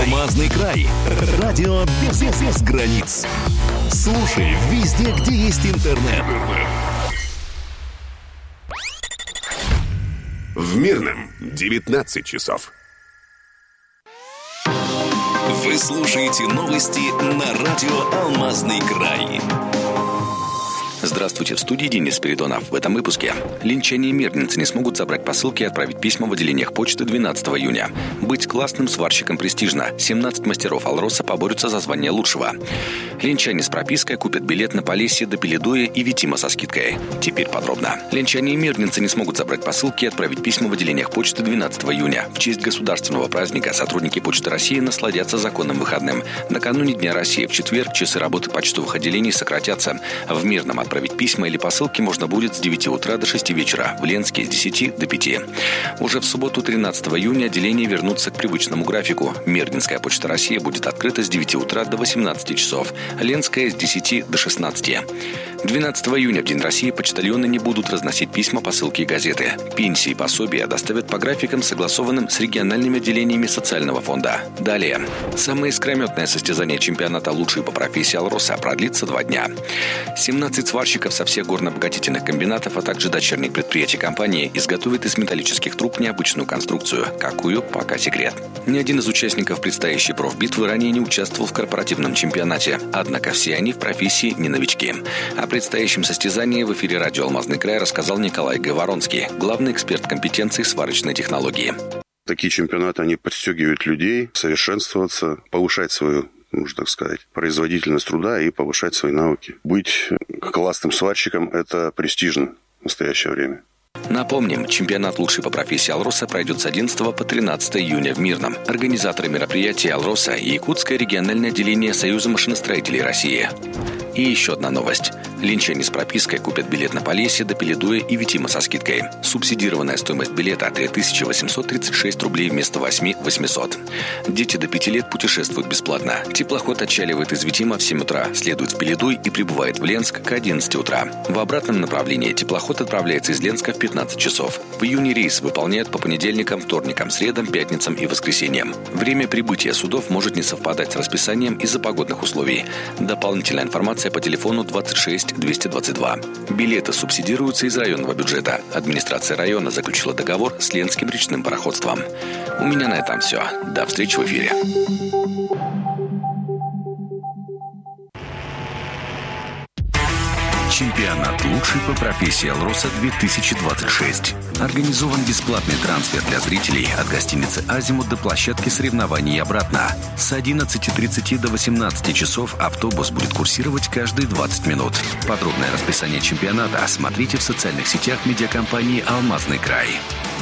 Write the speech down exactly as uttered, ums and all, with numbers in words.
Алмазный край. Радио без, без границ. Слушай везде, где есть интернет. В Мирном девятнадцать часов. Вы слушаете новости на радио «Алмазный край». Здравствуйте, в студии Денис Спиридонов. В этом выпуске. Линчане и мирницы не смогут забрать посылки и отправить письма в отделениях почты двенадцатого июня. Быть классным сварщиком престижно. семнадцать мастеров Алроса поборются за звание лучшего. Линчане с пропиской купят билет на Полесье до Пеледуя и Витима со скидкой. Теперь подробно. Линчане и мирницы не смогут забрать посылки и отправить письма в отделениях почты двенадцатого июня. В честь государственного праздника сотрудники Почты России насладятся законным выходным. Накануне Дня России в четверг часы работы почтовых отделений сократятся. В Мирном отправить письма или посылки можно будет с девяти утра до шести вечера, в Ленске с десяти до пяти. Уже в субботу тринадцатого июня отделения вернутся к привычному графику. Мирнинская Почта России будет открыта с девяти утра до восемнадцати часов, Ленская с десяти до шестнадцати. двенадцатого июня в День России почтальоны не будут разносить письма, посылки и газеты. Пенсии и пособия доставят по графикам, согласованным с региональными отделениями социального фонда. Далее. Самое искрометное состязание чемпионата «Лучший по профессии Алроса» продлится два дня. семнадцать сварщиков со всех горно-обогатительных комбинатов, а также дочерних предприятий компании изготовят из металлических труб необычную конструкцию. Какую, пока секрет. Ни один из участников предстоящей профбитвы ранее не участвовал в корпоративном чемпионате. Однако все они в профессии не новички. О предстоящем состязании в эфире радио «Алмазный край» рассказал Николай Говоронский, главный эксперт компетенции сварочной технологии. Такие чемпионаты, они подстегивают людей совершенствоваться, повышать свою, можно так сказать, производительность труда и повышать свои навыки. Быть классным сварщиком – это престижно в настоящее время. Напомним, чемпионат «Лучший по профессии Алроса» пройдет с одиннадцатого по тринадцатое июня в Мирном. Организаторы мероприятия Алроса и Якутское региональное отделение Союза машиностроителей России. И еще одна новость. Линчане с пропиской купят билет на Полесье до Пеледуя и Витима со скидкой. Субсидированная стоимость билета три тысячи восемьсот тридцать шесть рублей вместо восемь тысяч восемьсот. Дети до пяти лет путешествуют бесплатно. Теплоход отчаливает из Витима в семь утра, следует в Пеледуй и прибывает в Ленск к одиннадцати утра. В обратном направлении теплоход отправляется из Ленска в пятнадцать часов. В июне рейс выполняют по понедельникам, вторникам, средам, пятницам и воскресеньям. Время прибытия судов может не совпадать с расписанием из-за погодных условий. Дополнительная информация по телефону двадцать шесть двести двадцать два. Билеты субсидируются из районного бюджета. Администрация района заключила договор с Ленским речным пароходством. У меня на этом все. До встречи в эфире. Чемпионат «Лучший по профессии Алроса» две тысячи двадцать шесть. Организован бесплатный трансфер для зрителей от гостиницы «Азимут» до площадки соревнований и обратно. С одиннадцати тридцати до восемнадцати часов автобус будет курсировать каждые двадцать минут. Подробное расписание чемпионата смотрите в социальных сетях медиакомпании «Алмазный край».